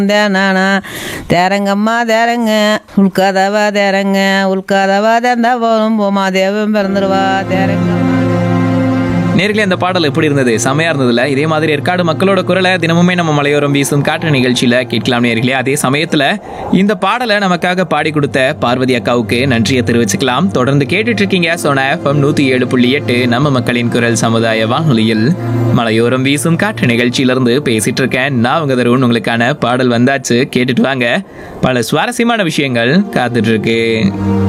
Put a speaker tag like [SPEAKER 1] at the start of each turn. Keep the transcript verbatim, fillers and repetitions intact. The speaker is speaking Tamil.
[SPEAKER 1] தேனானா தேரங்கம்மா தேரங்க உள்காதவா தேரங்க உள்காதவா தேர்ந்தா போலும் போமா தேவன் பிறந்துருவா தேரங்கம்மா.
[SPEAKER 2] நேர்களே அந்த பாடல் எப்படி இருந்தது? செமையா இருந்ததுல. இதே மாதிரி ஏற்காடு மக்களோட குரலை தினமுமே நம்ம மலையோரம் வீசும் காற்று நிகழ்ச்சியில கேட்கலாம் நேர்களே. அதே சமயத்துல இந்த பாடலை நமக்காக பாடி கொடுத்த பார்வதி அக்காவுக்கு நன்றியை தெரிவிச்சுக்கலாம். தொடர்ந்து கேட்டுட்டு இருக்கீங்க சோனா எஃப்எம் நூத்தி ஏழு புள்ளி எட்டு நம்ம மக்களின் குரல் சமுதாய வானொலியில் மலையோரம் வீசும் காற்று நிகழ்ச்சியிலிருந்து பேசிட்டு இருக்கேன். நான் உங்க தருண். உங்களுக்கான பாடல் வந்தாச்சு, கேட்டுட்டு வாங்க. பல சுவாரஸ்யமான விஷயங்கள் காத்துட்டு இருக்கு.